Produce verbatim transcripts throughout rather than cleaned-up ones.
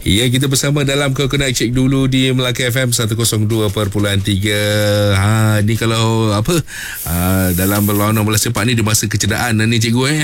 Ya, kita bersama dalam Kau Kena Cek Dulu di Melaka F M seratus dua perpuluhan tiga. Ha, ni kalau apa ha, dalam berlawan bola sepak ni di masa kecederaan ni cikgu eh.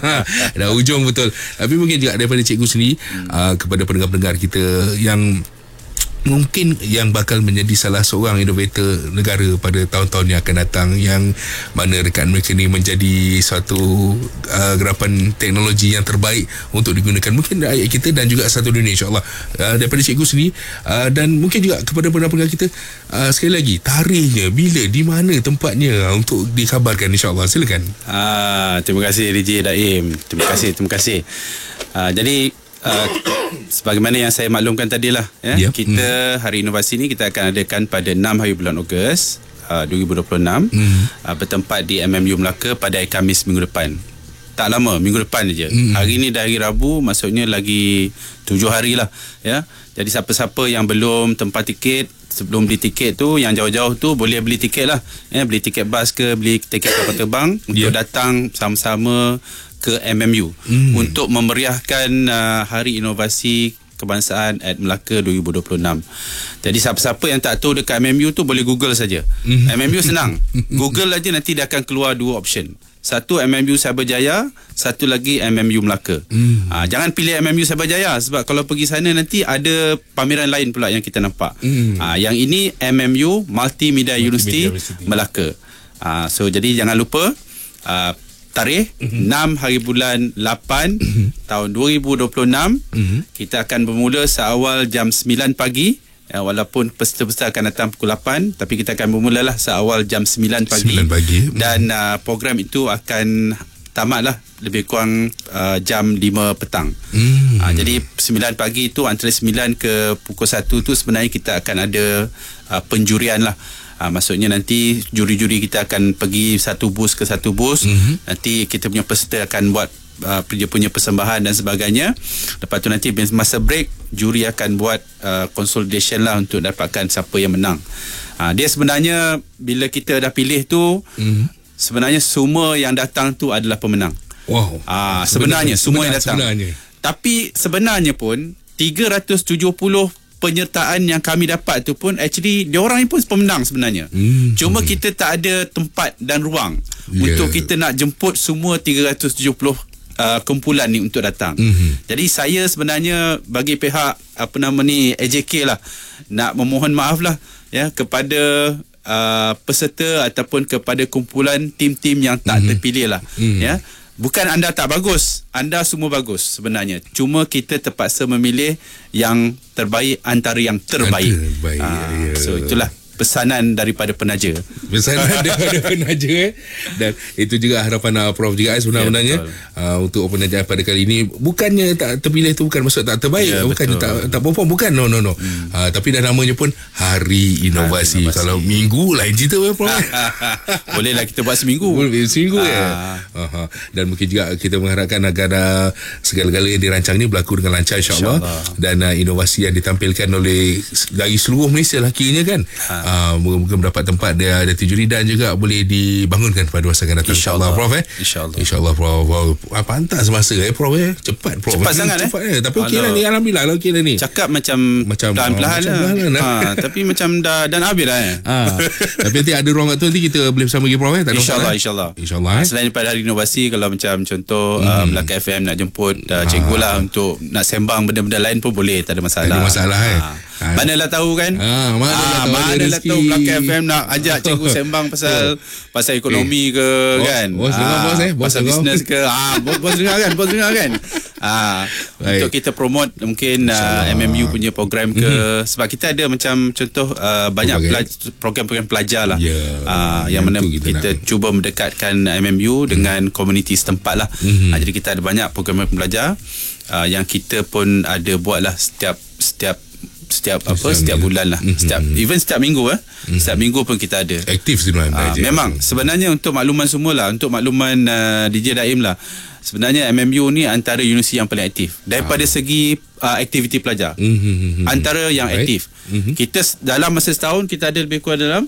Dah ujung betul. Tapi mungkin juga daripada cikgu sendiri hmm. ha, kepada pendengar-pendengar kita yang mungkin yang bakal menjadi salah seorang inovator negara pada tahun-tahun yang akan datang, yang mana rekan mereka ni menjadi suatu uh, gerapan teknologi yang terbaik untuk digunakan mungkin rakyat kita dan juga satu dunia, insyaAllah. Uh, daripada cikgu sendiri uh, dan mungkin juga kepada pendengar-pendengar kita, uh, sekali lagi tarikhnya, bila, di mana tempatnya untuk dikhabarkan, insyaAllah. Silakan. Ah, terima kasih D J Daim. Terima kasih, terima kasih. Uh, jadi Uh, sebagaimana yang saya maklumkan tadilah ya, yep. kita Hari Inovasi ni kita akan adakan pada enam hari bulan Ogos uh, dua ribu dua puluh enam mm. uh, bertempat di M M U Melaka pada hari Khamis minggu depan. Tak lama, minggu depan je. Mm. Hari ni dah hari Rabu, maksudnya lagi tujuh hari lah ya. Jadi siapa-siapa yang belum tempat tiket, sebelum beli tiket tu, yang jauh-jauh tu boleh beli tiket lah ya, beli tiket bas ke, beli tiket kapal terbang untuk yeah. datang sama-sama ke M M U hmm. untuk memeriahkan uh, Hari Inovasi Kebangsaan at Melaka dua ribu dua puluh enam. Jadi siapa-siapa yang tak tahu dekat M M U tu boleh Google saja. Hmm. M M U senang. Google aja, nanti dia akan keluar dua option. Satu M M U Cyberjaya, satu lagi M M U Melaka. Hmm. Ha, jangan pilih M M U Cyberjaya sebab kalau pergi sana nanti ada pameran lain pula yang kita nampak. Hmm. Ha, yang ini M M U Multimedia, Multimedia University, University Melaka. Ha, so jadi jangan lupa uh, tarikh mm-hmm. enam hari bulan lapan mm-hmm. tahun dua ribu dua puluh enam mm-hmm. kita akan bermula seawal jam sembilan pagi ya, walaupun peserta-peserta akan datang pukul lapan, tapi kita akan bermulalah seawal jam sembilan pagi, sembilan pagi. Mm-hmm. Dan uh, program itu akan tamatlah lebih kurang uh, jam lima petang. Mm-hmm. uh, jadi sembilan pagi itu, antara sembilan ke pukul satu tu sebenarnya kita akan ada uh, penjurian lah. Ha, maksudnya nanti juri-juri kita akan pergi satu bus ke satu bus. Mm-hmm. Nanti kita punya peserta akan buat uh, dia punya persembahan dan sebagainya. Lepas tu nanti masa break, juri akan buat uh, consolidation lah untuk dapatkan siapa yang menang. Ha, dia sebenarnya bila kita dah pilih tu, mm-hmm. sebenarnya semua yang datang tu adalah pemenang. Wow. Ha, sebenarnya, sebenarnya semua yang datang. Sebenarnya. Tapi sebenarnya pun tiga ratus tujuh puluh penyertaan yang kami dapat tu pun actually dia orang ni pun pemenang sebenarnya. Hmm. Cuma hmm. kita tak ada tempat dan ruang yeah. untuk kita nak jemput semua tiga ratus tujuh puluh uh, kumpulan ni untuk datang. Hmm. Jadi saya sebenarnya bagi pihak apa nama ni A J K lah nak memohon maaf lah ya kepada uh, peserta ataupun kepada kumpulan tim-tim yang tak hmm. terpilih lah hmm. ya. Bukan anda tak bagus, anda semua bagus sebenarnya. Cuma kita terpaksa memilih yang terbaik antara yang terbaik. terbaik ha, ya. So itulah pesanan daripada penaja. Pesanan daripada penaja eh. Dan itu juga harapan uh, Prof juga eh, sebenarnya ya, uh, untuk penaja pada kali ini. Bukannya tak terpilih tu bukan maksud tak terbaik, ya, bukannya tak tak perform, bukan, no no no. Hmm. Uh, tapi dah namanya pun Hari Inovasi. Hari Inovasi. Kalau minggu lain cerita eh, Prof. Bolehlah kita buat seminggu. Boleh seminggu ya. Uh. Uh-huh. Dan mungkin juga kita mengharapkan agar uh, segala-gala yang dirancang ni berlaku dengan lancar, insya-Allah. Insya dan uh, inovasi yang ditampilkan oleh dari seluruh Malaysia lah kiranya kan. Ha. Uh, moga-moga mendapat tempat dia ada tijuri dan juga boleh dibangunkan pada masa akan datang, insya-Allah, Prof eh. Insya-Allah. Insya-Allah Prof. Wow. Ah, pantas masa eh Prof eh. Cepat Prof. Cepat sangat cepat, eh. eh. Tapi okeylah ni, alhamdulillah lah okeylah ni. Cakap macam macam pelan-pelan lah. lah. Ha, tapi macam dah dan habis dah eh. Ha. Tapi nanti ada ruang waktu nanti kita boleh bersama lagi Prof eh. Insya-Allah, insya-Allah. Insya-Allah. Eh. Selain daripada Hari Inovasi, kalau macam contoh hmm. uh, Melaka F M nak jemput uh, cikgu ha. lah untuk nak sembang benda-benda lain pun boleh, tak ada masalah. Tak ada masalah eh. Ha. Ha. Manalah tahu kan? Ha, manalah ha, tahu, manalah tahu Melaka F M nak ajak cikgu sembang pasal pasal ekonomi ke eh. kan? Bos, bos dengar bos eh, bos pasal bisnes ke? Ah, bos, bos dengar kan? Bos dengar kan? Ah, untuk kita promote mungkin uh, M M U punya program ke, mm-hmm. sebab kita ada macam contoh uh, banyak pelaj- program-program pelajar lah. Yeah, uh, yang mana kita, kita cuba mendekatkan M M U dengan mm-hmm. komuniti setempat lah. Mm-hmm. Uh, jadi kita ada banyak program pelajar uh, yang kita pun ada buat lah setiap setiap setiap apa Islam setiap bulan lah, mm-hmm. setiap even setiap minggu eh mm-hmm. setiap minggu pun kita ada aktif sebenarnya. Uh, memang sebenarnya untuk makluman semualah, untuk makluman uh, D J Daim lah, sebenarnya M M U ni antara universiti yang paling aktif daripada ah. segi uh, aktiviti pelajar, mm-hmm. antara yang right. aktif. Mm-hmm. Kita dalam masa setahun kita ada lebih kurang dalam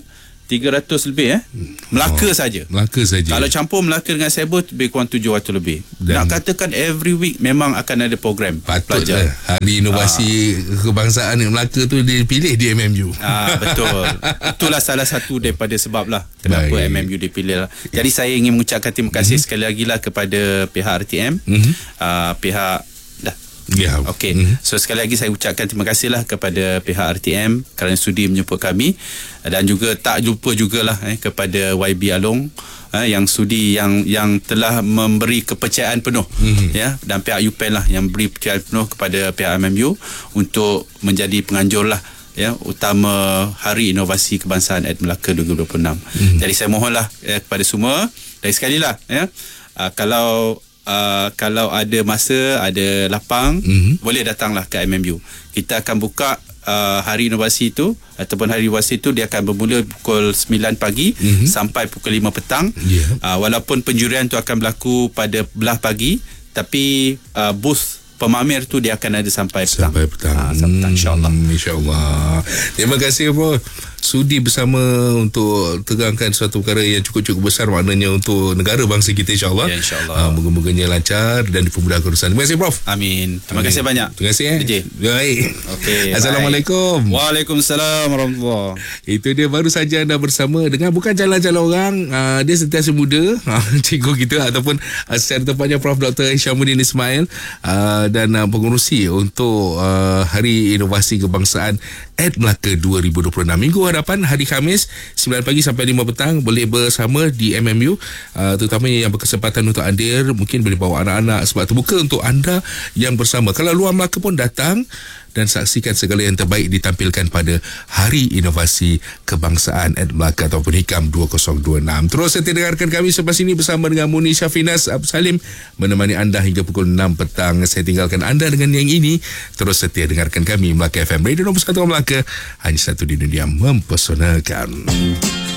tiga ratus lebih eh Melaka Oh, saja. Melaka saja. Kalau campur Melaka dengan Sabah lebih kurang tujuh ratus lebih. Dan nak katakan every week memang akan ada program patutlah Hari Inovasi ha. Kebangsaan Melaka tu dipilih di M M U. Ah, betul. Itulah salah satu daripada sebab lah kenapa Baik. M M U dipilih lah. Jadi saya ingin mengucapkan terima kasih mm-hmm. sekali lagi lah kepada pihak R T M, mm-hmm. uh, pihak dah. Ya. Okey. Mm-hmm. So sekali lagi saya ucapkan terima kasihlah kepada pihak R T M kerana sudi menjemput kami, dan juga tak lupa jugalah eh kepada Y B Along eh, yang sudi yang yang telah memberi kepercayaan penuh mm-hmm. ya, dan pihak U P E N lah yang beri kepercayaan penuh kepada pihak M M U untuk menjadi penganjur lah ya utama Hari Inovasi Kebangsaan at Melaka dua ribu dua puluh enam. Mm-hmm. Jadi saya mohonlah ya, kepada semua, dan sekali lah ya uh, kalau Uh, kalau ada masa, ada lapang, mm-hmm. boleh datanglah ke M M U. Kita akan buka uh, Hari Inovasi itu ataupun Hari Inovasi itu dia akan bermula pukul sembilan pagi mm-hmm. sampai pukul lima petang. Yeah. Uh, walaupun penjurian itu akan berlaku pada belah pagi, tapi uh, booth pemamer tu dia akan ada sampai petang. Sampai petang. Ha, sampai petang insya-Allah. Hmm, insya-Allah. Terima kasih bro. Sudi bersama untuk tegangkan suatu perkara yang cukup-cukup besar maknanya untuk negara bangsa kita insya-Allah. Ya, insya-Allah. Uh, moga-moganya lancar dan dipermudahkan urusan. Terima kasih Prof. Amin. Terima Amin. kasih banyak. Terima kasih eh. D J. Baik. Okey. Assalamualaikum. Waalaikumsalam warahmatullahi. Itu dia baru saja anda bersama dengan bukan jalan-jalan orang, uh, dia sentiasa muda, uh, cikgu kita ataupun uh, secara tepatnya Prof Doktor Hishamuddin Ismail uh, dan uh, pengurusi untuk uh, Hari Inovasi Kebangsaan at Melaka dua ribu dua puluh enam. Minggu hadapan hari Khamis sembilan pagi sampai lima petang boleh bersama di M M U, uh, terutamanya yang berkesempatan untuk hadir, mungkin boleh bawa anak-anak sebab terbuka untuk anda yang bersama. Kalau luar Melaka pun datang dan saksikan segala yang terbaik ditampilkan pada Hari Inovasi Kebangsaan at Melaka ataupun Hikam dua ribu dua puluh enam. Terus setia dengarkan kami selepas ini bersama dengan Muni Syafinas Abdul Salim menemani anda hingga pukul enam petang. Saya tinggalkan anda dengan yang ini. Terus setia dengarkan kami Melaka F M Radio nombor satu Melaka, hanya satu di dunia mempesonakan.